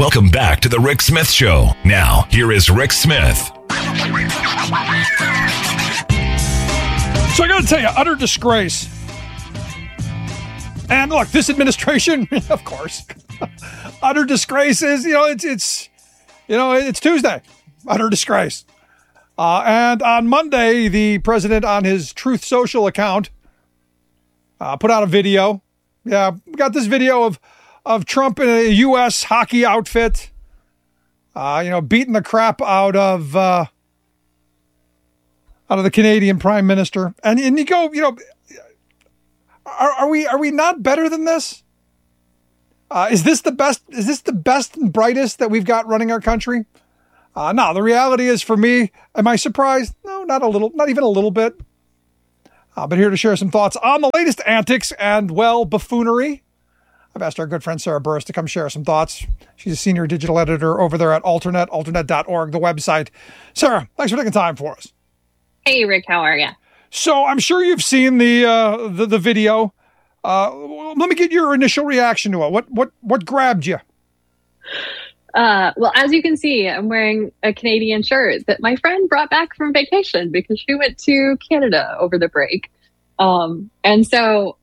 Welcome back to the Rick Smith Show. Now, here is Rick Smith. So I got to tell you, utter disgrace. And look, this administration, of course, utter disgrace is, it's Tuesday. Utter disgrace. And on Monday, the president on his Truth Social account put out a video. Yeah, we got this video of Trump in a U.S. hockey outfit, beating the crap out of the Canadian Prime Minister. And you go, are we not better than this? Is this the best? Is this the best and brightest that we've got running our country? No, the reality is, for me, am I surprised? No, not even a little bit. But here to share some thoughts on the latest antics and, buffoonery. I've asked our good friend Sarah Burris to come share some thoughts. She's a senior digital editor over there at Alternet, alternet.org, the website. Sarah, thanks for taking time for us. Hey, Rick, how are you? So I'm sure you've seen the video. Let me get your initial reaction to it. What grabbed you? Well, as you can see, I'm wearing a Canadian shirt that my friend brought back from vacation because she went to Canada over the break. And so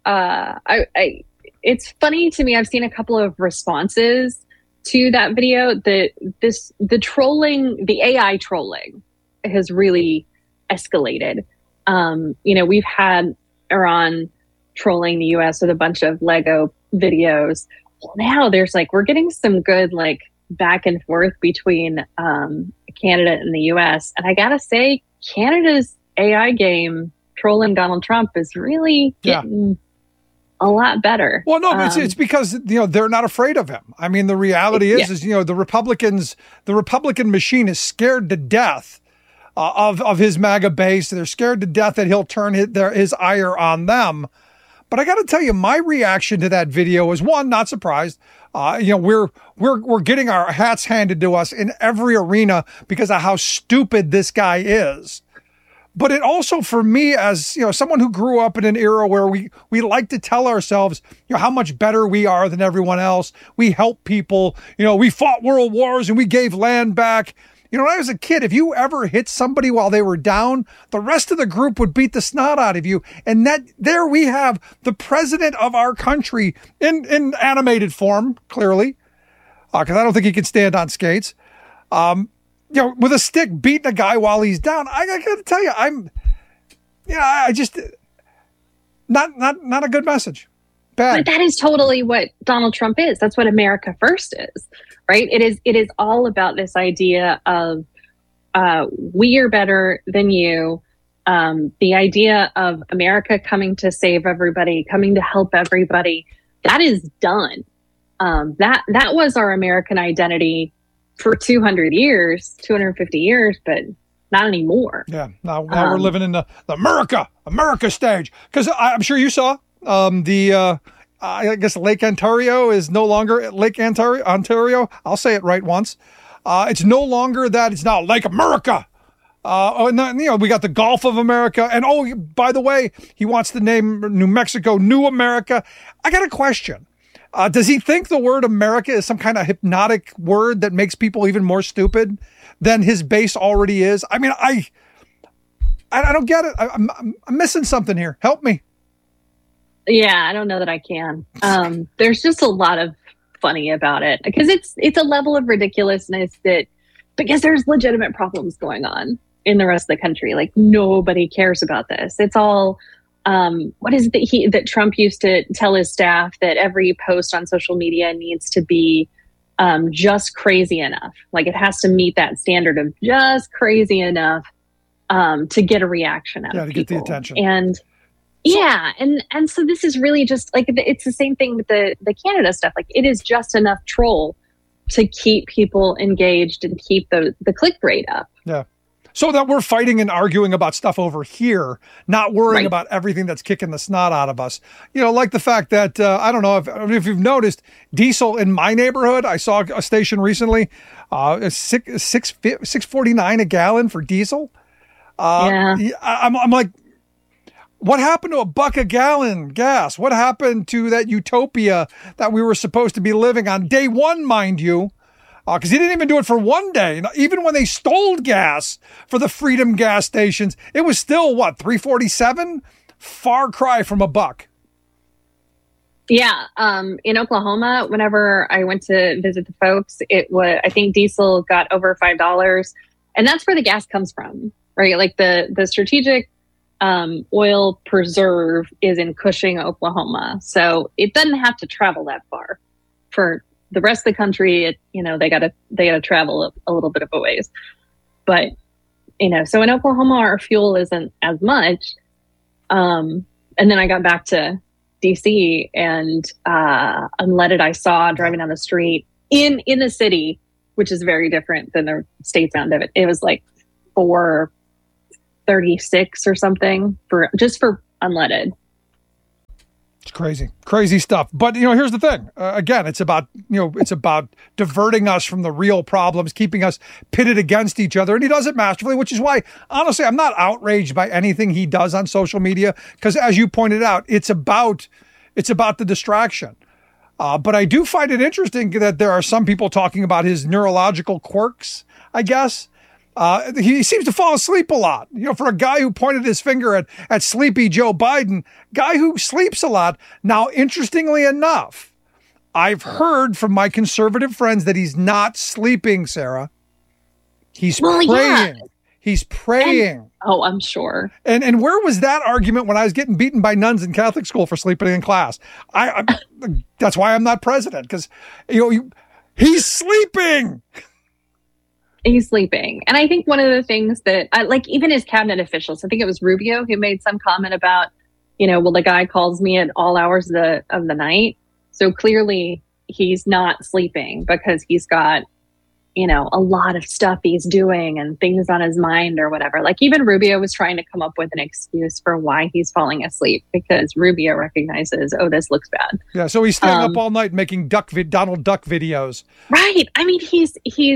it's funny to me. I've seen a couple of responses to that video. The trolling, the AI trolling, has really escalated. We've had Iran trolling the U.S. with a bunch of Lego videos. Well, now we're getting some good back and forth between Canada and the U.S. And I gotta say, Canada's AI game trolling Donald Trump is really getting a lot better. Well, no, it's because they're not afraid of him. I mean, the reality is the Republican machine is scared to death of his MAGA base. They're scared to death that he'll turn his ire on them. But I got to tell you, my reaction to that video was, one, not surprised. We're getting our hats handed to us in every arena because of how stupid this guy is. But it also, for me, as someone who grew up in an era where we like to tell ourselves, how much better we are than everyone else. We help people. We fought world wars and we gave land back. When I was a kid, if you ever hit somebody while they were down, the rest of the group would beat the snot out of you. And there we have the president of our country in animated form, clearly, because I don't think he can stand on skates, with a stick beating a guy while he's down. I got to tell you, I just, not a good message. Bad. But that is totally what Donald Trump is. That's what America First is, right? It is all about this idea of we are better than you. The idea of America coming to save everybody, coming to help everybody, that is done. That was our American identity for 200 years, 250 years, but not anymore. Yeah, now we're living in the America stage. Because I'm sure you saw I guess Lake Ontario is no longer Lake Ontario. I'll say it right once. It's no longer that. It's now Lake America. We got the Gulf of America. And by the way, he wants to name New Mexico New America. I got a question. Does he think the word America is some kind of hypnotic word that makes people even more stupid than his base already is? I mean, I don't get it. I'm missing something here. Help me. Yeah, I don't know that I can. There's just a lot of funny about it because it's a level of ridiculousness because there's legitimate problems going on in the rest of the country. Nobody cares about this. It's all what is it that Trump used to tell his staff, that every post on social media needs to be just crazy enough. It has to meet that standard of just crazy enough to get a reaction out of people. Get the attention. And so this is really just it's the same thing with the Canada stuff. It is just enough troll to keep people engaged and keep the click rate up. Yeah. So that we're fighting and arguing about stuff over here, not worrying about everything that's kicking the snot out of us. Like the fact that, I don't know if you've noticed, diesel in my neighborhood, I saw a station recently, $6.49 a gallon for diesel. I'm like, what happened to $1 a gallon gas? What happened to that utopia that we were supposed to be living on day one, mind you? Because he didn't even do it for one day. And even when they stole gas for the Freedom gas stations, it was still, what, $3.47? Far cry from $1. Yeah. In Oklahoma, whenever I went to visit the folks, it was, I think diesel got over $5. And that's where the gas comes from, right? Like the strategic oil preserve is in Cushing, Oklahoma. So it doesn't have to travel that far. For the rest of the country, they gotta travel a little bit of a ways. But, so in Oklahoma, our fuel isn't as much. And then I got back to DC, and unleaded I saw driving down the street in the city, which is very different than the states end of it. It was like $4.36 or something for unleaded. It's crazy stuff. But here's the thing. Again, it's about diverting us from the real problems, keeping us pitted against each other, and he does it masterfully. Which is why, honestly, I'm not outraged by anything he does on social media, because, as you pointed out, it's about the distraction. But I do find it interesting that there are some people talking about his neurological quirks, I guess. He seems to fall asleep a lot. For a guy who pointed his finger at sleepy Joe Biden, guy who sleeps a lot. Now, interestingly enough, I've heard from my conservative friends that he's not sleeping, Sarah. He's praying. Yeah. He's praying. I'm sure. And where was that argument when I was getting beaten by nuns in Catholic school for sleeping in class? That's why I'm not president, because he's sleeping. He's sleeping. And I think one of the things that even his cabinet officials, I think it was Rubio who made some comment about, the guy calls me at all hours of the night. So clearly he's not sleeping because he's got, a lot of stuff he's doing and things on his mind or whatever. Like even Rubio was trying to come up with an excuse for why he's falling asleep, because Rubio recognizes, this looks bad. Yeah. So he's staying up all night making Donald Duck videos. Right. I mean, he's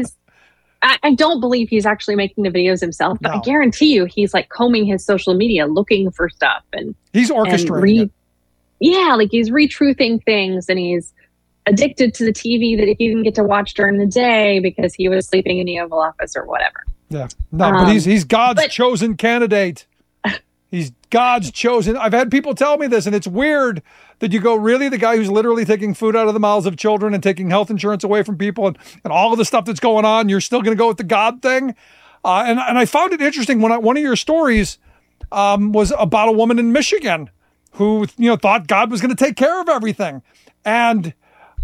I don't believe he's actually making the videos himself, but no. I guarantee you he's like combing his social media, looking for stuff. And he's orchestrating it. Yeah, like he's retruthing things, and he's addicted to the TV that he didn't get to watch during the day because he was sleeping in the Oval Office or whatever. Yeah, no, but he's God's chosen candidate. He's God's chosen. I've had people tell me this, and it's weird that you go, really? The guy who's literally taking food out of the mouths of children and taking health insurance away from people and all of the stuff that's going on, you're still going to go with the God thing? And I found it interesting when one of your stories was about a woman in Michigan who, thought God was going to take care of everything. And,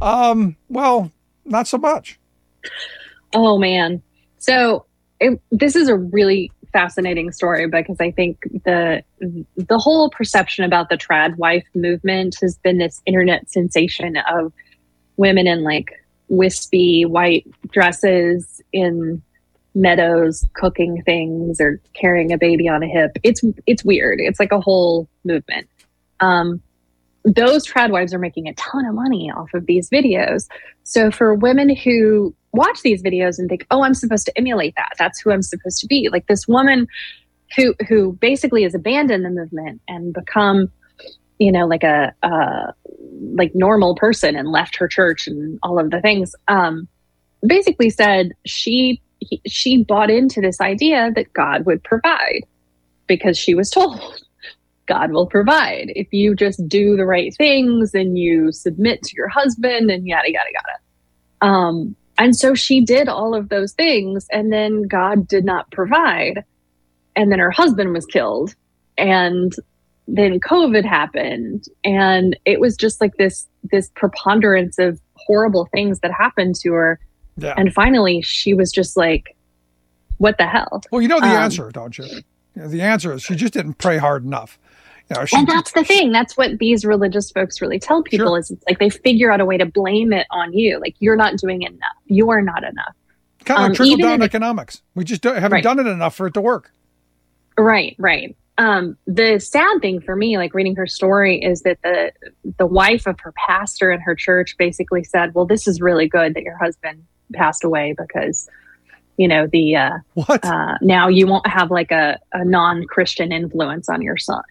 not so much. Oh, man. So this is a really fascinating story, because I think the whole perception about the trad wife movement has been this internet sensation of women in like wispy white dresses in meadows cooking things or carrying a baby on a hip. It's weird. It's like a whole movement. Those trad wives are making a ton of money off of these videos. So for women who watch these videos and think, I'm supposed to emulate that, that's who I'm supposed to be. Like this woman who basically has abandoned the movement and become, like a normal person and left her church and all of the things, basically said she bought into this idea that God would provide, because she was told God will provide if you just do the right things and you submit to your husband and yada, yada, yada. And so she did all of those things, and then God did not provide. And then her husband was killed, and then COVID happened. And it was just like this preponderance of horrible things that happened to her. Yeah. And finally she was just like, what the hell? Well, the answer, don't you? The answer is she just didn't pray hard enough. And that's the thing. That's what these religious folks really tell people. Sure. Is it's like they figure out a way to blame it on you. Like, you're not doing enough. You are not enough. Kind of like trickle-down economics. We just haven't done it enough for it to work. Right. The sad thing for me, like reading her story, is that the wife of her pastor in her church basically said, well, this is really good that your husband passed away, because now you won't have like a non-Christian influence on your son.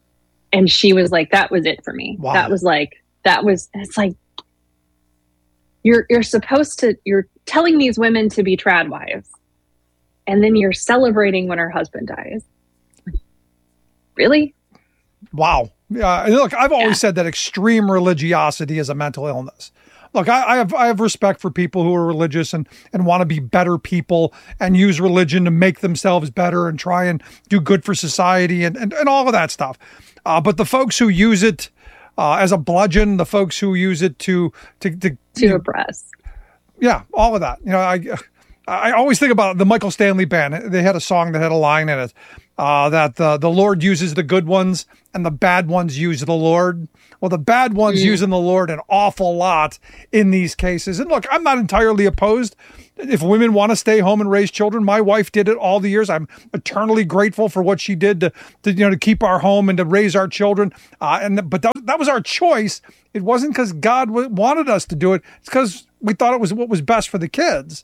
And she was like, that was it for me. Wow. It's like, you're supposed to, you're telling these women to be trad wives, and then you're celebrating when her husband dies. Really? Wow. Look, I've always said that extreme religiosity is a mental illness. Look, I have respect for people who are religious and want to be better people and use religion to make themselves better and try and do good for society and all of that stuff. But the folks who use it as a bludgeon, the folks who use it to oppress. Yeah, all of that. I always think about the Michael Stanley Band. They had a song that had a line in it that the Lord uses the good ones and the bad ones use the Lord. Well, the bad ones using the Lord an awful lot in these cases. And look, I'm not entirely opposed. If women want to stay home and raise children, my wife did it all the years. I'm eternally grateful for what she did to keep our home and to raise our children. But that was our choice. It wasn't because God wanted us to do it. It's because we thought it was what was best for the kids.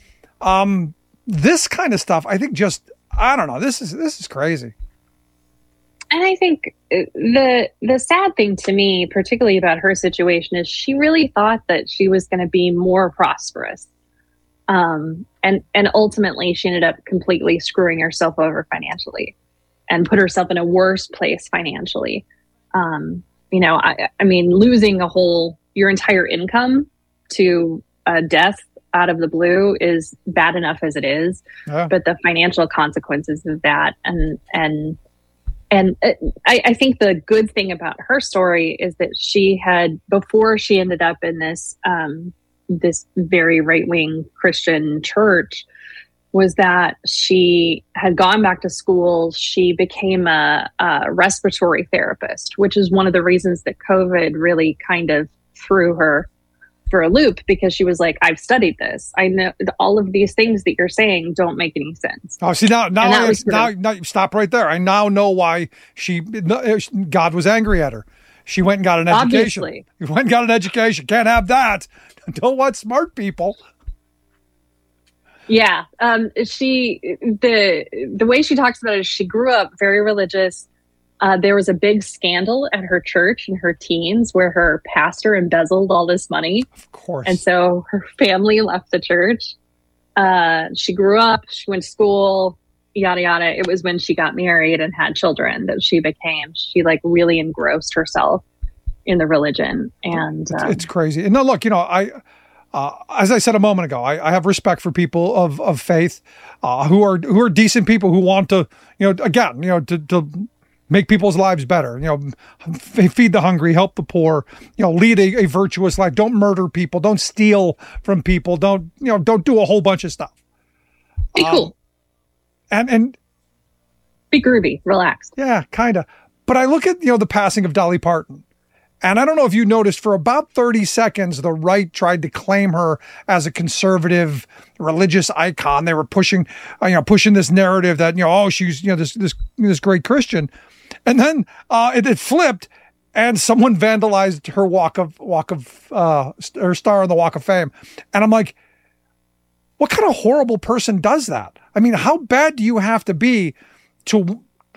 This kind of stuff, I think, I don't know. This is crazy. And I think the sad thing to me, particularly about her situation, is she really thought that she was going to be more prosperous. And ultimately she ended up completely screwing herself over financially and put herself in a worse place financially. I mean, losing your entire income to death out of the blue is bad enough as it is, but the financial consequences of that and I think the good thing about her story is that she had, before she ended up in this this very right-wing Christian church, was that she had gone back to school. She became a respiratory therapist, which is one of the reasons that COVID really kind of threw her for a loop, because she was like, I've studied this. I know all of these things that you're saying don't make any sense. Oh, see, now stop right there. I now know why God was angry at her. She went and got an education. Obviously. You went and got an education. Can't have that. Don't want smart people. Yeah. The way she talks about it is she grew up very religious. There was a big scandal at her church in her teens where her pastor embezzled all this money. Of course. And so her family left the church. She grew up, she went to school, yada, yada. It was when she got married and had children that she like really engrossed herself in the religion. And it's crazy. And no, look, as I said a moment ago, I have respect for people of faith who are decent people who want to, to make people's lives better, feed the hungry, help the poor, lead a virtuous life. Don't murder people. Don't steal from people. Don't do a whole bunch of stuff. Be cool. And be groovy, relaxed. Yeah, kind of. But I look at, the passing of Dolly Parton. And I don't know if you noticed, for about 30 seconds, the right tried to claim her as a conservative religious icon. They were pushing this narrative that, she's, this great Christian. And then it flipped, and someone vandalized her her star on the Walk of Fame. And I'm like, what kind of horrible person does that? I mean, how bad do you have to be to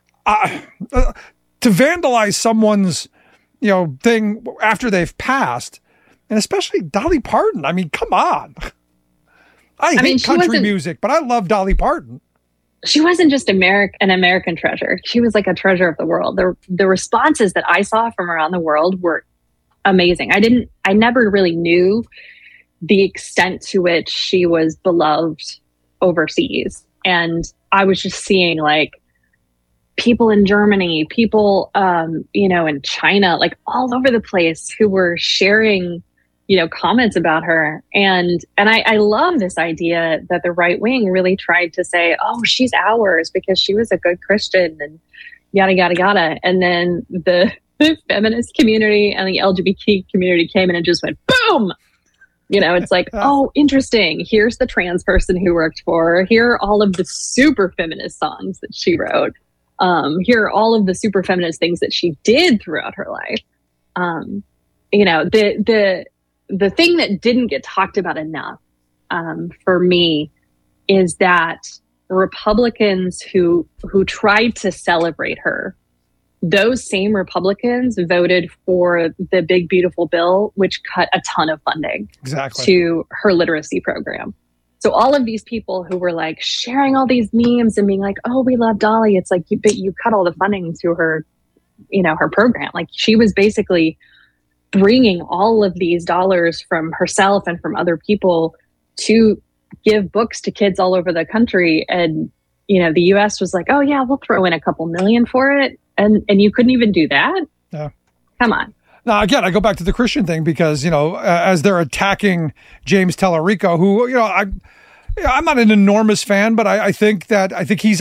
vandalize someone's thing after they've passed, and especially Dolly Parton? I mean, come on. I hate country music, but I love Dolly Parton. She wasn't just an American treasure. She was like a treasure of the world. The responses that I saw from around the world were amazing. I never really knew the extent to which she was beloved overseas. And I was just seeing like people in Germany, people, in China, like all over the place, who were sharing, comments about her. And I love this idea that the right wing really tried to say, oh, she's ours because she was a good Christian and yada, yada, yada. And then the feminist community and the LGBT community came in and just went, boom. It's like, oh, interesting. Here's the trans person who worked for her. Here are all of the super feminist songs that she wrote. Here are all of the super feminist things that she did throughout her life. The thing that didn't get talked about enough, for me, is that Republicans who tried to celebrate her those same Republicans voted for the big, beautiful bill, which cut a ton of funding to her literacy program. So all of these people who were like sharing all these memes and being like, oh, we love Dolly. It's like, but you cut all the funding to her, her program. Like she was basically bringing all of these dollars from herself and from other people to give books to kids all over the country. And, the US was like, oh yeah, we'll throw in a couple million for it. And you couldn't even do that? Yeah. Come on. Now, again, I go back to the Christian thing because, as they're attacking James Tallarico, who, I'm not an enormous fan, but I think he's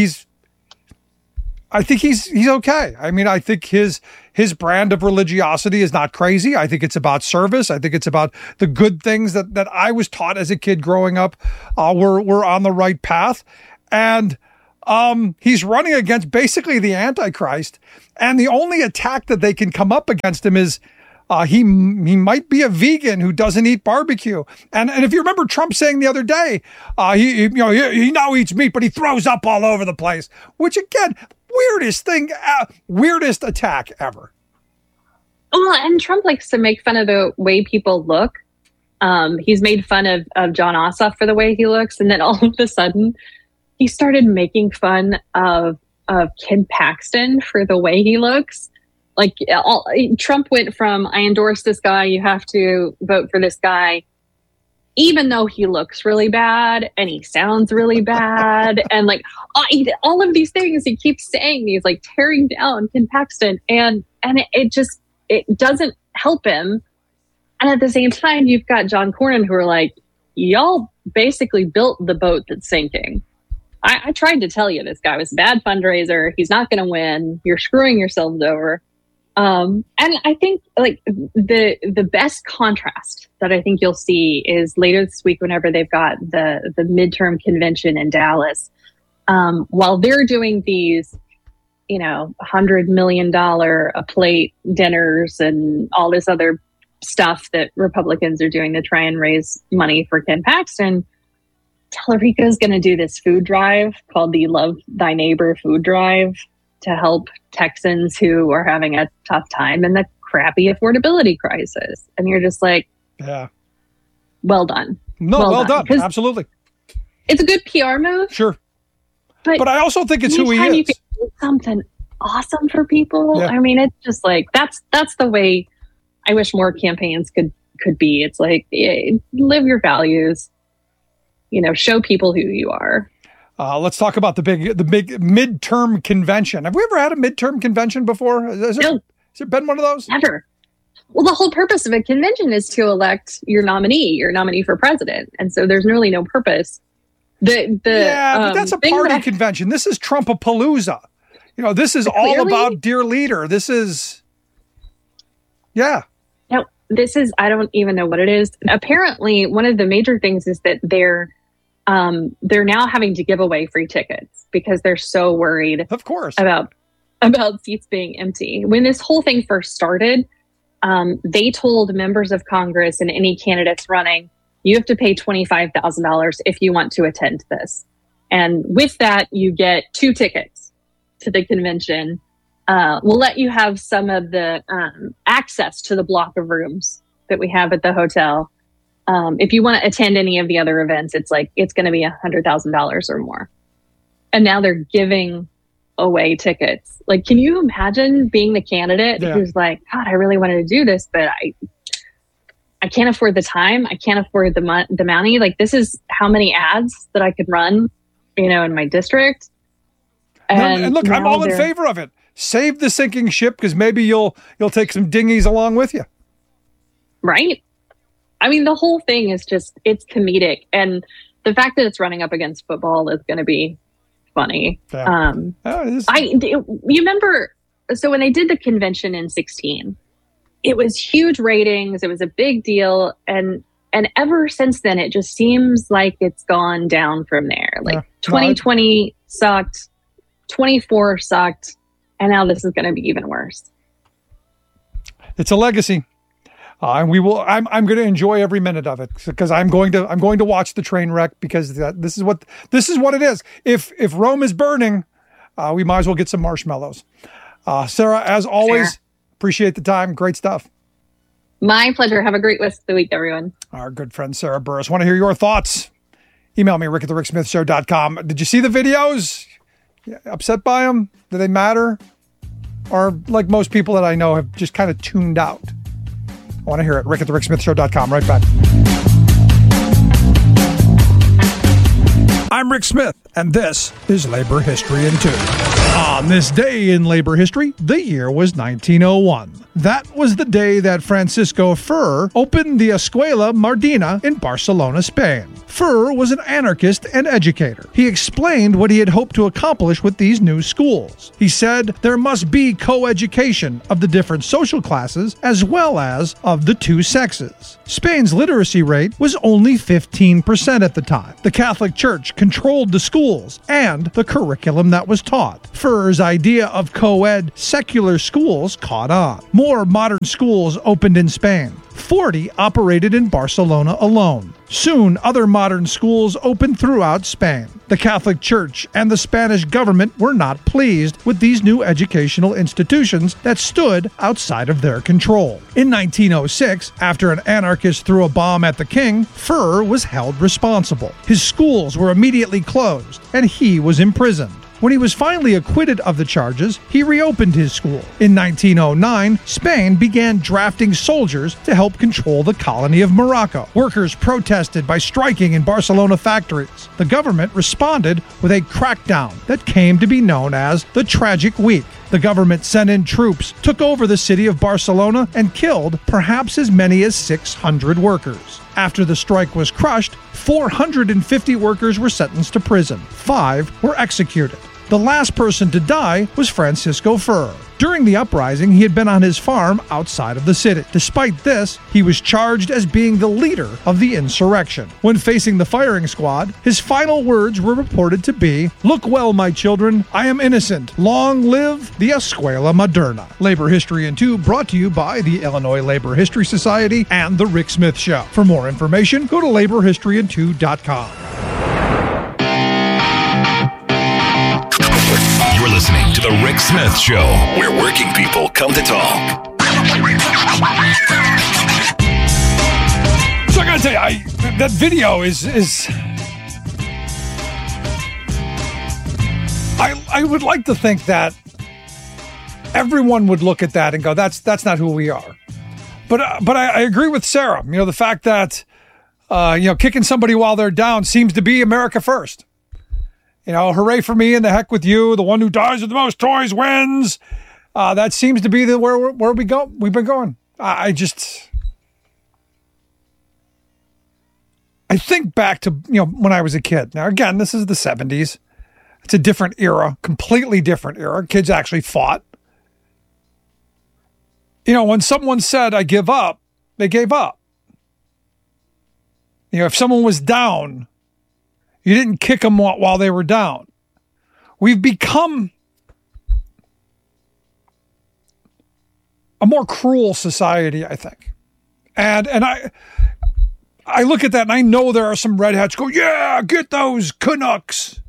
okay. I mean, I think his brand of religiosity is not crazy. I think it's about service. I think it's about the good things that I was taught as a kid growing up. We're on the right path. And he's running against basically the Antichrist. And the only attack that they can come up against him is he might be a vegan who doesn't eat barbecue. And if you remember Trump saying the other day, he now eats meat, but he throws up all over the place, which again, weirdest attack ever. Well, and Trump likes to make fun of the way people look. He's made fun of John Ossoff for the way he looks. And then all of a sudden he started making fun of Ken Paxton for the way he looks. Like Trump went from, I endorse this guy, you have to vote for this guy, even though he looks really bad and he sounds really bad. And like all of these things he keeps saying, he's like tearing down Ken Paxton. And it doesn't help him. And at the same time, you've got John Cornyn who are like, y'all basically built the boat that's sinking. I tried to tell you this guy was a bad fundraiser. He's not going to win. You're screwing yourselves over. And I think like the best contrast that I think you'll see is later this week whenever they've got the midterm convention in Dallas. While they're doing these, $100 million a plate dinners and all this other stuff that Republicans are doing to try and raise money for Ken Paxton, Tallarico is going to do this food drive called the Love Thy Neighbor food drive to help Texans who are having a tough time in the crappy affordability crisis. And you're just like, yeah, well done. No, well done. Absolutely. It's a good PR move. Sure. But I also think it's who he is. You can do something awesome for people. Yeah. I mean, it's just like, that's the way I wish more campaigns could be. It's like, live your values. Show people who you are. Let's talk about the big midterm convention. Have we ever had a midterm convention before? Has there been one of those? Never. Well, the whole purpose of a convention is to elect your nominee for president. And so there's really no purpose. But that's a party convention. This is Trumpapalooza. This is all about dear leader. This is, yeah. No, this is, I don't even know what it is. Apparently, one of the major things is that they're now having to give away free tickets because they're so worried, of course, about seats being empty. When this whole thing first started, they told members of Congress and any candidates running, you have to pay $25,000 if you want to attend this. And with that, you get 2 tickets to the convention. We'll let you have some of the access to the block of rooms that we have at the hotel. If you want to attend any of the other events, it's going to be $100,000 or more. And now they're giving away tickets. Like, can you imagine being the candidate who's like, God, I really wanted to do this, but I can't afford the time. I can't afford the money. Like, this is how many ads that I could run, in my district. And look, I'm all in favor of it. Save the sinking ship because maybe you'll take some dinghies along with you. Right. I mean, the whole thing is just, it's comedic. And the fact that it's running up against football is going to be funny. Yeah. You remember, so when they did the convention in 2016, it was huge ratings. It was a big deal. And ever since then, it just seems like it's gone down from there. Like 2020 sucked, 24 sucked, and now this is going to be even worse. It's a legacy. And we will. I'm going to enjoy every minute of it because I'm going to watch the train wreck because this is what it is. If Rome is burning, we might as well get some marshmallows. Sarah, as always, Sure. appreciate the time. Great stuff. My pleasure. Have a great rest of the week, everyone. Our good friend Sarah Burris. Want to hear your thoughts? Email me, rick@thericksmithshow.com. Did you see the videos? Upset by them? Do they matter? Or like most people that I know have just kind of tuned out? I want to hear it. rick@thericksmithshow.com. Right back. I'm Rick Smith, and this is Labor History in 2. On this day in labor history, the year was 1901. That was the day that Francisco Ferrer opened the Escuela Mardina in Barcelona, Spain. Ferrer was an anarchist and educator. He explained what he had hoped to accomplish with these new schools. He said there must be co-education of the different social classes as well as of the two sexes. Spain's literacy rate was only 15% at the time. The Catholic Church controlled the schools and the curriculum that was taught. Ferrer's idea of co-ed secular schools caught on. More modern schools opened in Spain. 40 operated in Barcelona alone. Soon, other modern schools opened throughout Spain. The Catholic Church and the Spanish government were not pleased with these new educational institutions that stood outside of their control. In 1906, after an anarchist threw a bomb at the king, Ferrer was held responsible. His schools were immediately closed, and he was imprisoned. When he was finally acquitted of the charges, he reopened his school. In 1909, Spain began drafting soldiers to help control the colony of Morocco. Workers protested by striking in Barcelona factories. The government responded with a crackdown that came to be known as the Tragic Week. The government sent in troops, took over the city of Barcelona, and killed perhaps as many as 600 workers. After the strike was crushed, 450 workers were sentenced to prison. 5 were executed. The last person to die was Francisco Ferrer. During the uprising, he had been on his farm outside of the city. Despite this, he was charged as being the leader of the insurrection. When facing the firing squad, his final words were reported to be, "Look well, my children, I am innocent. Long live the Escuela Moderna." Labor History in 2 brought to you by the Illinois Labor History Society and The Rick Smith Show. For more information, go to laborhistoryin2.com. You're listening to The Rick Smith Show, where working people come to talk. So I gotta tell you, that video is I would like to think that everyone would look at that and go, that's not who we are. But I agree with Sarah. You know, the fact that kicking somebody while they're down seems to be America first. You know, hooray for me and the heck with you. The one who dies with the most toys wins. That seems to be where we go. We've been going. I think back to, when I was a kid. Now, again, this is the 70s. It's a different era, completely different era. Kids actually fought. When someone said, "I give up," they gave up. If someone was down, you didn't kick them while they were down. We've become a more cruel society, I think. And I look at that and I know there are some red hats go, "Yeah, get those Canucks."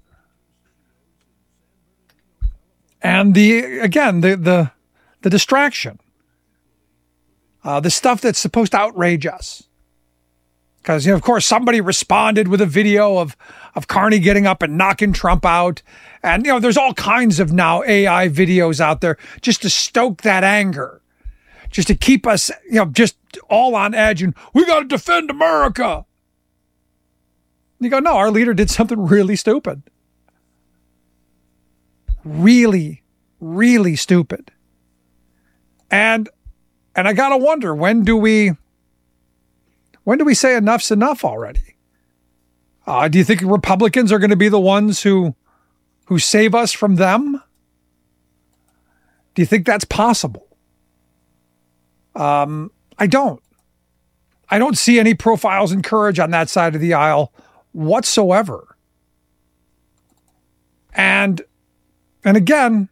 And the distraction, the stuff that's supposed to outrage us. Because, of course, somebody responded with a video of Carney getting up and knocking Trump out. And, there's all kinds of now AI videos out there just to stoke that anger, just to keep us, just all on edge. And we got to defend America. And you go, no, our leader did something really stupid. Really, really stupid. And I got to wonder, when do we say enough's enough already? Do you think Republicans are going to be the ones who save us from them? Do you think that's possible? I don't. I don't see any profiles in courage on that side of the aisle whatsoever. And again,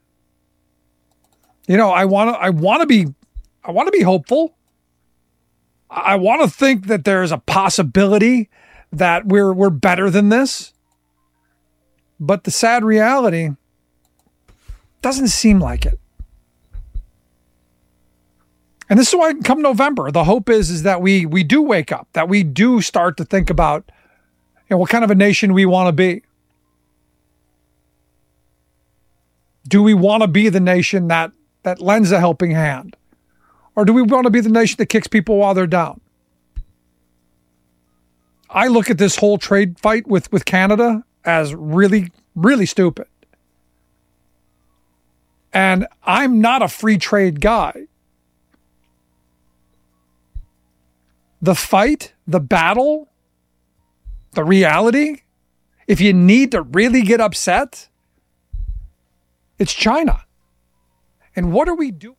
I want to be hopeful. I want to think that there's a possibility that we're better than this. But the sad reality doesn't seem like it. And this is why come November, the hope is that we do wake up, that we do start to think about what kind of a nation we want to be. Do we want to be the nation that lends a helping hand? Or do we want to be the nation that kicks people while they're down? I look at this whole trade fight with Canada as really, really stupid. And I'm not a free trade guy. The fight, the battle, the reality, if you need to really get upset, it's China. And what are we doing?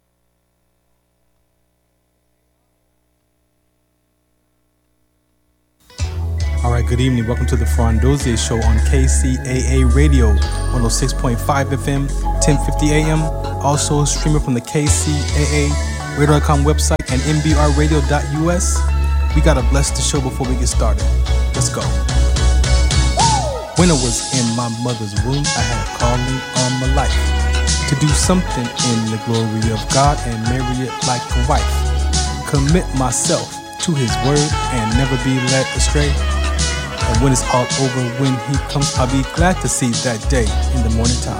All right, good evening. Welcome to the Ferran Dozier Show on KCAA Radio, 106.5 FM, 1050 AM. Also streaming from the KCAA Radio.com website and MBRradio.us. We got to bless the show before we get started. Let's go. When I was in my mother's womb, I had a calling on my life to do something in the glory of God and marry it like a wife. Commit myself to his word and never be led astray. And when it's all over, when he comes, I'll be glad to see that day in the morning time.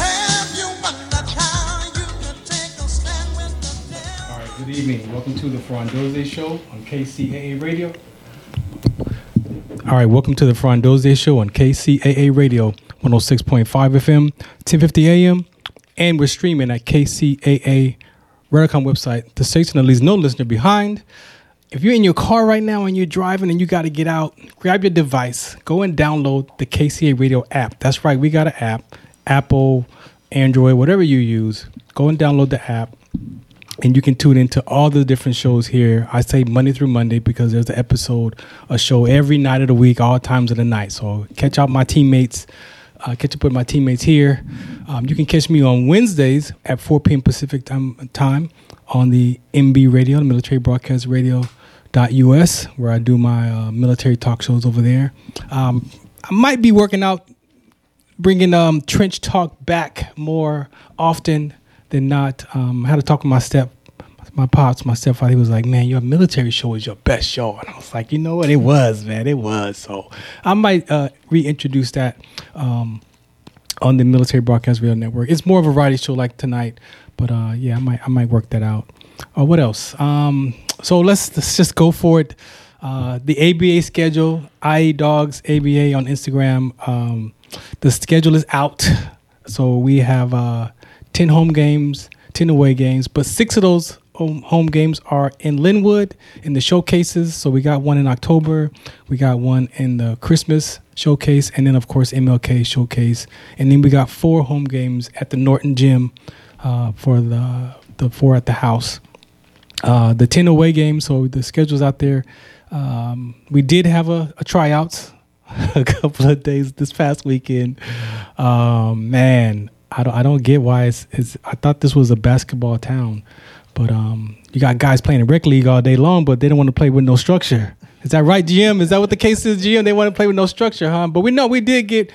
All right, good evening. Welcome to the Ferran Dozier Show on KCAA Radio. All right, welcome to the Ferran Dozier Show on KCAA Radio, 106.5 FM, 1050 AM. And we're streaming at KCAA Radio.com website. The station that leaves no listener behind. If you're in your car right now and you're driving and you got to get out, grab your device, go and download the KCA Radio app. That's right, we got an app, Apple, Android, whatever you use. Go and download the app, and you can tune into all the different shows here. I say Monday through Monday because there's a show every night of the week, all times of the night. So catch up with my teammates here. You can catch me on Wednesdays at 4 p.m. Pacific time on the MB Radio, the Military Broadcast Radio.us, where I do my military talk shows over there. I might be working out, bringing trench talk back more often than not. I had to talk with my stepfather. He was like, man, your military show is your best show. And I was like, you know what? It was, man. It was. So I might reintroduce that on the Military Broadcast Radio Network. It's more of a variety show like tonight. But yeah, I might work that out. What else? So let's just go for it. The ABA schedule, IE Dogs ABA on Instagram. The schedule is out. So we have 10 home games, 10 away games, but 6 of those home games are in Linwood in the showcases. So we got one in October. We got one in the Christmas showcase. And then, of course, MLK showcase. And then we got 4 home games at the Norton Gym for the 4 at the house. The 10 away games, so the schedule's out there. We did have a tryouts a couple of days this past weekend. Man, I don't get why it's I thought this was a basketball town, but you got guys playing in rec league all day long, but they don't want to play with no structure. Is that right, GM? Is that what the case is, GM? They want to play with no structure, huh? But we know we did get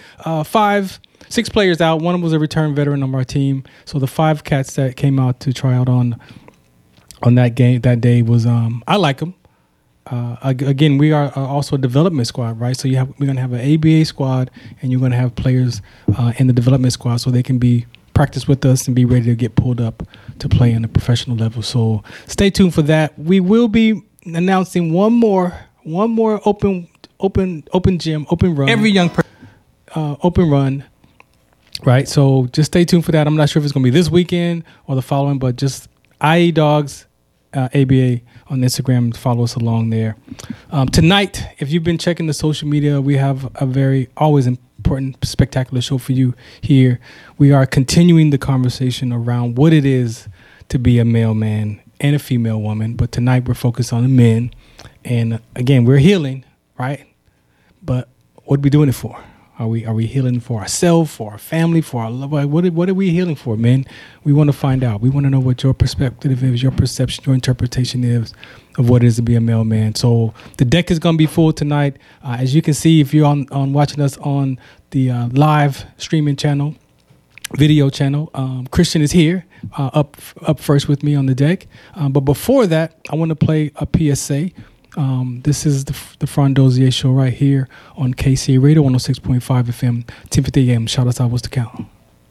6 players out. One of them was a return veteran on our team. So the 5 cats that came out to try out on that game that day was I like them. Again, we are also a development squad, right? So we're gonna have an ABA squad, and you're gonna have players in the development squad, so they can be practice with us and be ready to get pulled up to play on a professional level. So stay tuned for that. We will be announcing one more open gym, open run. Every young person open run. Right, so just stay tuned for that. I'm not sure if it's going to be this weekend or the following, but just IE Dogs ABA on Instagram. Follow us along there. Tonight, if you've been checking the social media, we have a very always important, spectacular show for you here. We are continuing the conversation around what it is to be a male man and a female woman. But tonight, we're focused on the men. And again, we're healing, right? But what are we doing it for? Are we healing for ourselves, for our family, for our love? What are we healing for, man? We want to find out. We want to know what your perspective is, your perception, your interpretation is of what it is to be a male man. So the deck is going to be full tonight. As you can see, if you're on watching us on the live streaming channel, video channel. Christian is here up first with me on the deck. But before that, I want to play a PSA. This is the Fran Dozier Show right here on KCA Radio 106.5 FM, 10:50 a.m. Shout out to What's the Count.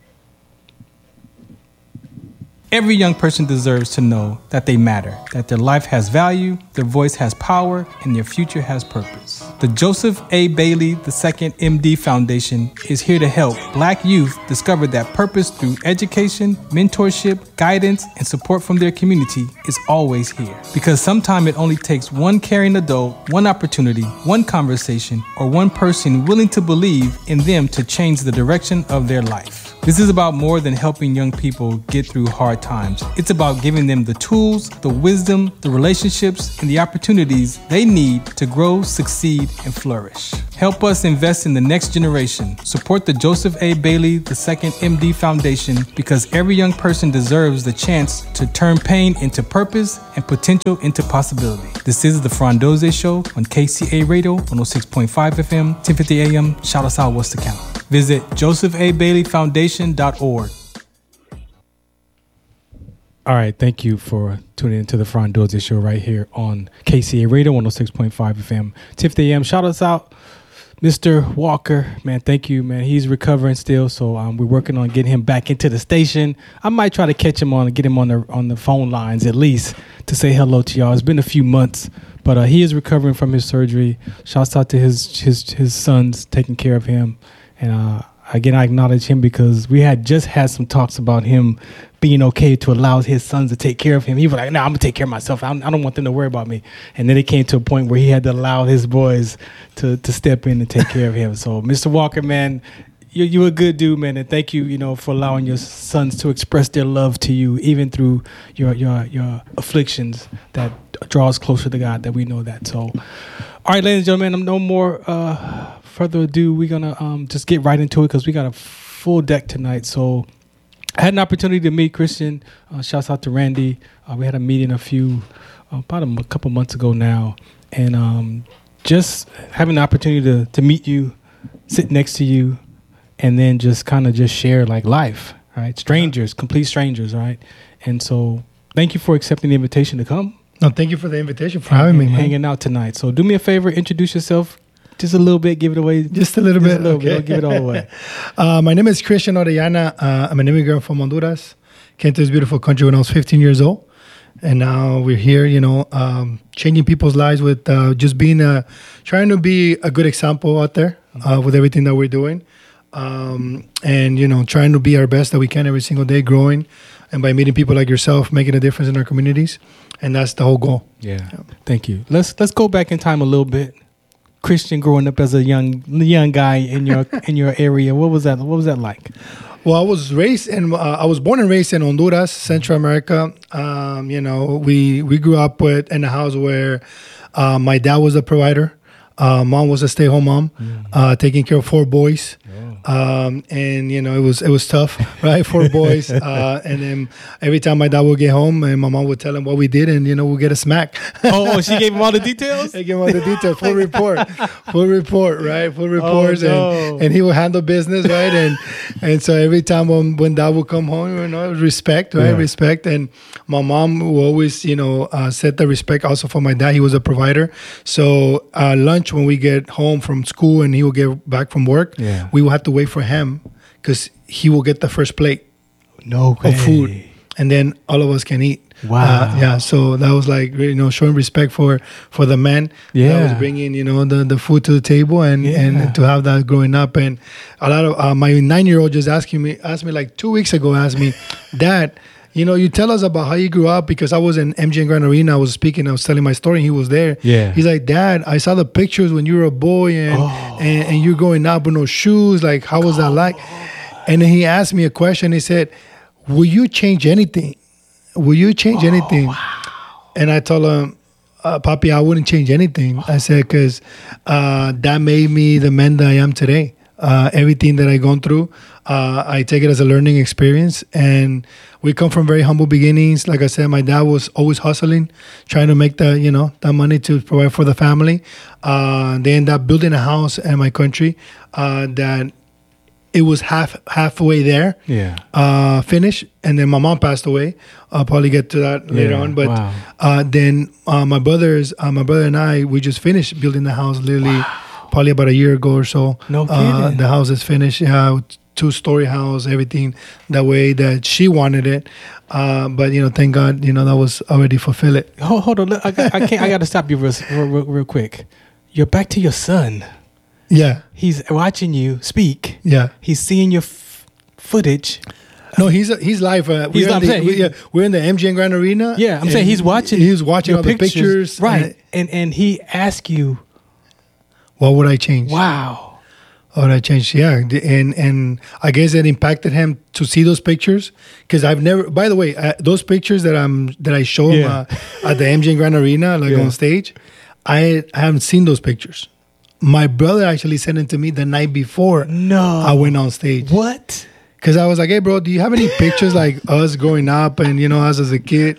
Every young person deserves to know that they matter, that their life has value, their voice has power, and their future has purpose. The Joseph A. Bailey II MD Foundation is here to help Black youth discover that purpose through education, mentorship, guidance, and support from their community is always here. Because sometimes it only takes one caring adult, one opportunity, one conversation, or one person willing to believe in them to change the direction of their life. This is about more than helping young people get through hard times. It's about giving them the tools, the wisdom, the relationships, and the opportunities they need to grow, succeed, and flourish. Help us invest in the next generation. Support the Joseph A. Bailey II MD Foundation because every young person deserves the chance to turn pain into purpose and potential into possibility. This is the Fran Dozier Show on KCA Radio 106.5 FM, 10:50 a.m. Shout us out, What's the Count? Visit josephabaileyfoundation.org. All right, thank you for tuning into the Fran Dozier Show right here on KCA Radio 106.5 FM, 10:50 a.m. Shout us out, Mr. Walker. Man, thank you, man. He's recovering still, so we're working on getting him back into the station. I might try to catch him on, get him on the phone lines at least to say hello to y'all. It's been a few months, but he is recovering from his surgery. Shouts out to his sons taking care of him. And again, I acknowledge him because we had just had some talks about him being okay to allow his sons to take care of him. He was like, "No, I'm gonna take care of myself. I don't want them to worry about me." And then it came to a point where he had to allow his boys to step in and take care of him. So, Mr. Walker, man, you're a good dude, man, and thank you, for allowing your sons to express their love to you, even through your afflictions that draw us closer to God. That we know that. So, all right, ladies and gentlemen, I'm no more further ado. We're gonna just get right into it because we got a full deck tonight. So I had an opportunity to meet Christian. Shouts out to Randy. We had a meeting about a couple months ago now, and just having the opportunity to meet you, sit next to you, and then just kind of just share like life, right? Strangers, complete strangers, right? And so thank you for accepting the invitation to come. No, thank you for the invitation, for having me, man. Hanging out tonight. So do me a favor, introduce yourself. Just a little bit, give it away. Just a little bit. Okay. Don't give it all away. My name is Christian Orellana. I'm an immigrant from Honduras. Came to this beautiful country when I was 15 years old. And now we're here, changing people's lives with just being trying to be a good example out there with everything that we're doing. And, trying to be our best that we can every single day, growing. And by meeting people like yourself, making a difference in our communities. And that's the whole goal. Yeah. Thank you. Let's go back in time a little bit. Christian, growing up as a young guy in your area, what was that like? Well, I was born and raised in Honduras, Central America. We grew up in a house where my dad was a provider, mom was a stay-home mom, taking care of 4 boys. And it was tough, right? 4 boys. And then every time my dad would get home and my mom would tell him what we did and, we'll get a smack. Oh, she gave him all the details? I gave him all the details. Full report, right? Full reports. Oh, no. And he would handle business, right? And so every time when dad would come home, respect, right? Yeah. Respect. And my mom will always, set the respect also for my dad. He was a provider. So lunch when we get home from school and he will get back from work, we will have to wait for him because he will get the first plate of food and then all of us can eat. Wow. So that was like, showing respect for the man that was bringing, the food to the table and to have that growing up. And a lot of my 9-year-old just asked me like 2 weeks ago, Dad, you tell us about how you grew up, because I was in MGM Grand Arena. I was speaking. I was telling my story. And he was there. Yeah. He's like, Dad, I saw the pictures when you were a boy and you're growing up with no shoes. Like, how was that like? And then he asked me a question. He said, will you change anything? Will you change anything? Wow. And I told him, Papi, I wouldn't change anything. I said, because that made me the man that I am today. Everything that I've gone through, I take it as a learning experience. And we come from very humble beginnings. Like I said, my dad was always hustling, trying to make that money to provide for the family. They ended up building a house in my country that it was halfway there. Yeah. Finished, and then my mom passed away. I'll probably get to that later on. But then my brother and I, we just finished building the house literally probably about a year ago or so. No kidding. The house is finished. Yeah, 2-story house, everything that way that she wanted it. But thank God, that was already fulfilled. Hold on, I got to stop you real quick. You're back to your son. Yeah, he's watching you speak. Yeah, he's seeing your footage. No, he's live. We're in the MGM Grand Arena. Yeah, I'm saying he's watching. He's watching all the pictures, right? And he asked you, "What would I change?" Wow. Oh, that changed, yeah, and I guess it impacted him to see those pictures because I've never. By the way, those pictures that I show him at the MGM Grand Arena, on stage, I haven't seen those pictures. My brother actually sent it to me the night before. No, I went on stage. What? Because I was like, "Hey, bro, do you have any pictures like us growing up and us as a kid?"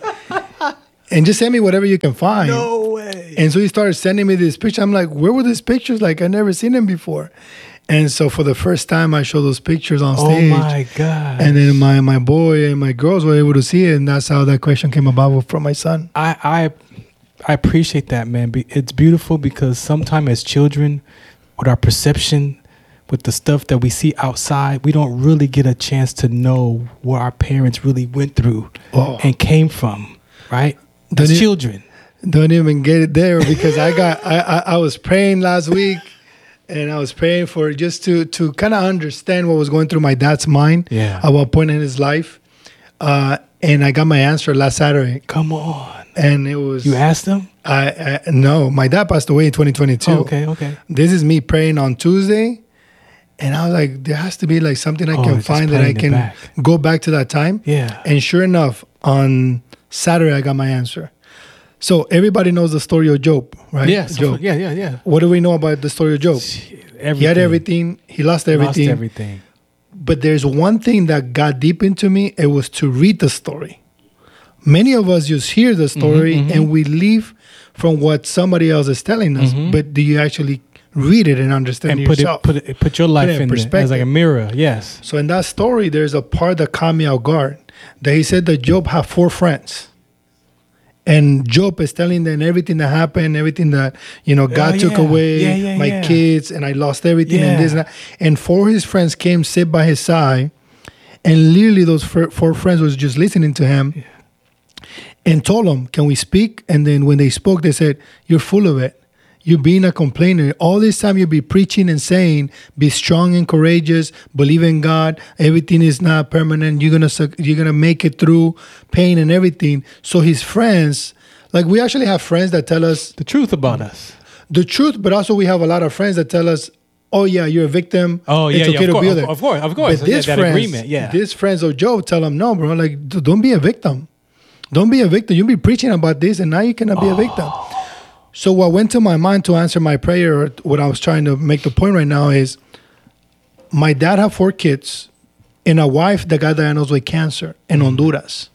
And just send me whatever you can find. No way. And so he started sending me these pictures. I'm like, "Where were these pictures? Like, I never seen them before." And so for the first time, I showed those pictures on stage. Oh my God! And then my boy and my girls were able to see it, and that's how that question came about from my son. I appreciate that, man. It's beautiful because sometimes as children, with our perception, with the stuff that we see outside, we don't really get a chance to know what our parents really went through and came from, right? As children. Don't even get it there because I was praying last week. And I was praying for just to kind of understand what was going through my dad's mind at one point in his life. And I got my answer last Saturday. Come on. And it was... You asked him? No, my dad passed away in 2022. Oh, okay. This is me praying on Tuesday. And I was like, there has to be like something I can find that I can go back to that time. Yeah. And sure enough, on Saturday, I got my answer. So everybody knows the story of Job, right? Yes. Job. Yeah. What do we know about the story of Job? Everything. He had everything. He lost everything. But there's one thing that got deep into me. It was to read the story. Many of us just hear the story and we leave from what somebody else is telling us. But do you actually read it and understand and yourself? Put your life in it as like a mirror. Yes. So in that story, there's a part that caught me off guard. That he said that Job had 4 friends. And Job is telling them everything that happened, everything that, God took away, my kids, and I lost everything and this and that. And 4 of his friends came, sit by his side, and literally those 4 friends was just listening to him and told him, can we speak? And then when they spoke, they said, you're full of it. You're being a complainer. All this time you'll be preaching and saying, be strong and courageous, believe in God. Everything is not permanent. You're gonna make it through pain and everything. So his friends, like we actually have friends that tell us the truth about us. The truth, but also we have a lot of friends that tell us, oh yeah, you're a victim. Oh yeah, it's okay to be there. Of course. But these friends of Job tell him, no, bro, like don't be a victim. Don't be a victim. You'll be preaching about this and now you cannot be a victim. So what went to my mind to answer my prayer, or what I was trying to make the point right now is, my dad had 4 kids and a wife that got diagnosed with cancer in Honduras.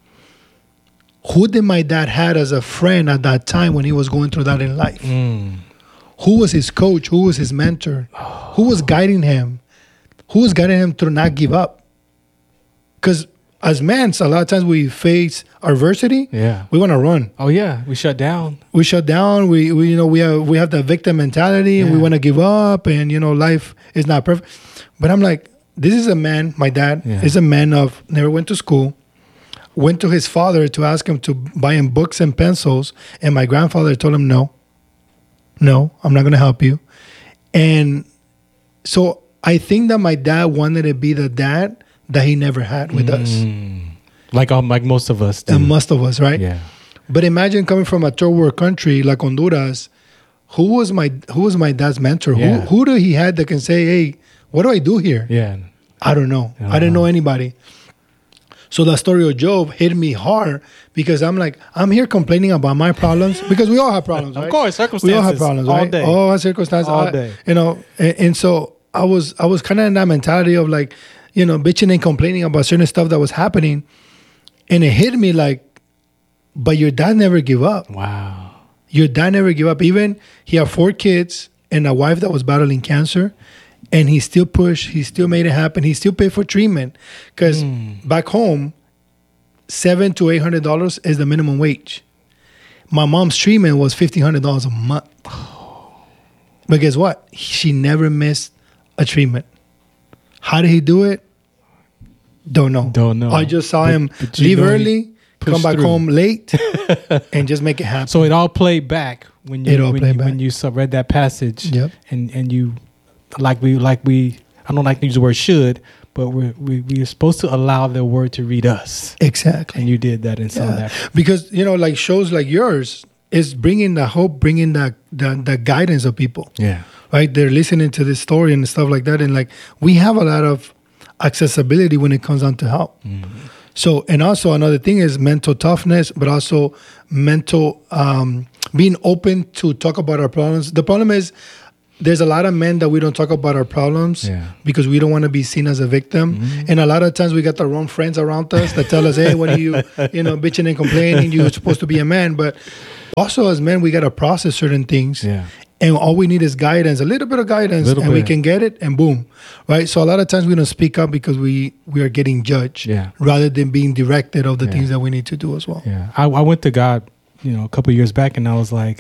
Who did my dad had as a friend at that time when he was going through that in life? Who was his coach? Who was his mentor? Who was guiding him? Who was guiding him to not give up? Because as men, a lot of times we face adversity. Yeah, we want to run. Oh yeah, we shut down. We shut down. We have that victim mentality, and we want to give up. And life is not perfect. But I'm like, this is a man. My dad is a man of never went to school. Went to his father to ask him to buy him books and pencils, and my grandfather told him no, I'm not going to help you. And so I think that my dad wanted to be the dad that he never had with us. Like most of us do. And most of us, right? Yeah. But imagine coming from a third world country like Honduras. Who was my dad's mentor? Yeah. Who do he had that can say, hey, what do I do here? Yeah. I don't know. I didn't know anybody. So the story of Job hit me hard because I'm like, I'm here complaining about my problems because we all have problems, right? Of course, circumstances. We all have problems, right? All day. All circumstances. All day. And so I was kind of in that mentality of like, bitching and complaining about certain stuff that was happening. And it hit me like, but your dad never gave up. Wow. Your dad never gave up. Even he had 4 kids and a wife that was battling cancer. And he still pushed. He still made it happen. He still paid for treatment. Because back home, $700 to $800 is the minimum wage. My mom's treatment was $1,500 a month. But guess what? She never missed a treatment. How did he do it? Don't know. I just saw him leave early, come back home late, and just make it happen. So it all played back when you read that passage. Yep. And you like we I don't like to use the word should, but we're supposed to allow the word to read us. Exactly. And you did that and saw that. Because like shows like yours is bringing the hope, bringing the guidance of people. Yeah. Right? They're listening to this story and stuff like that, and like we have a lot of accessibility when it comes down to help. So, and also another thing is mental toughness, but also mental being open to talk about our problems. The problem is there's a lot of men that we don't talk about our problems because we don't want to be seen as a victim. And a lot of times we got the wrong friends around us that tell us, hey, what are you, bitching and complaining? You're supposed to be a man. But also as men, we got to process certain things. Yeah. And all we need is guidance, a little bit of guidance, and we can get it, and boom, right? So a lot of times we don't speak up because we are getting judged rather than being directed of the things that we need to do as well. Yeah, I went to God, a couple of years back, and I was like,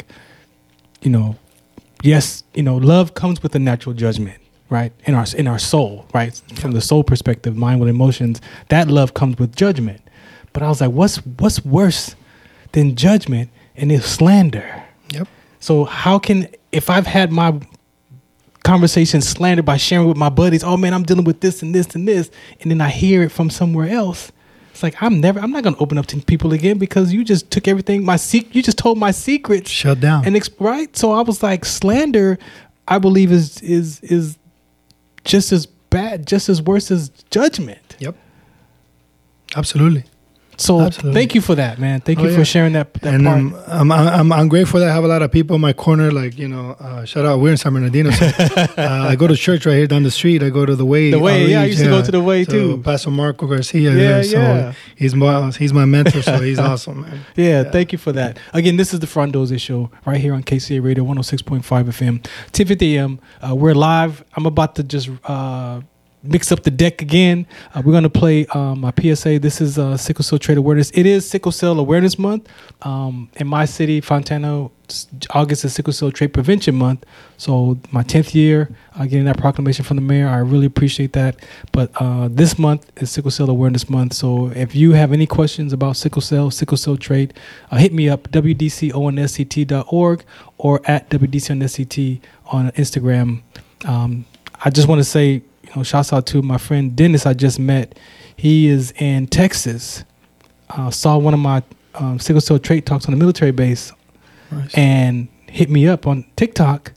yes, love comes with a natural judgment, right? In our soul, right? From the soul perspective, mind with emotions, that love comes with judgment. But I was like, what's worse than judgment? And it's slander. Yep. So how can, if I've had my conversation slandered by sharing with my buddies, oh man, I'm dealing with this and this and this, and then I hear it from somewhere else, it's like I'm not going to open up to people again because you just took everything, you just told my secrets. Shut down. And right? So I was like, slander, I believe is just as bad, just as worse as judgment. Yep. Absolutely. So thank you for that, man. Thank you for sharing that and part. I'm grateful that I have a lot of people in my corner. Like shout out, we're in San Bernardino. So, I go to church right here down the street. I go to the Way. The Way, I used to go to the Way too. Pastor Marco Garcia. So he's my mentor. So he's awesome, man. Yeah, thank you for that. Again, this is the Frondoze Show right here on KCA Radio 106.5 FM, 10:50 AM. We're live. I'm about to just mix up the deck again. We're going to play my PSA. This is Sickle Cell Trait Awareness. It is Sickle Cell Awareness Month. In my city, Fontana, August is Sickle Cell Trait Prevention Month. So my 10th year getting that proclamation from the mayor. I really appreciate that. But this month is Sickle Cell Awareness Month. So if you have any questions about sickle cell trait, hit me up, wdconsct.org or at wdconsct on Instagram. I just want to say, shouts out to my friend Dennis I just met. He is in Texas. Saw one of my sickle cell trait talks on the military base. Nice. And hit me up on TikTok.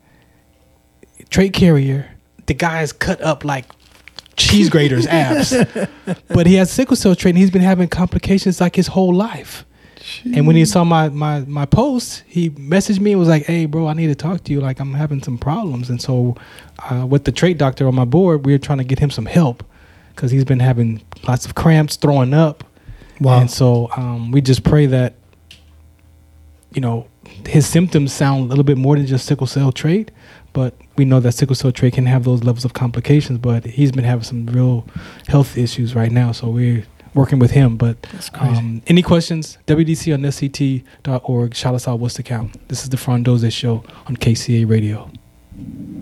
Trait carrier. The guy is cut up like cheese graters abs. But he has sickle cell trait and he's been having complications like his whole life. Jeez. And when he saw my post, he messaged me and was like, hey, bro, I need to talk to you. Like, I'm having some problems. And so with the trait doctor on my board, we were trying to get him some help because he's been having lots of cramps, throwing up. Wow. And so we just pray that, his symptoms sound a little bit more than just sickle cell trait. But we know that sickle cell trait can have those levels of complications. But he's been having some real health issues right now. So we're working with him. But any questions, wdconsct.org. Shout us out, what's the count? This is the Frondoze Show on KCA Radio.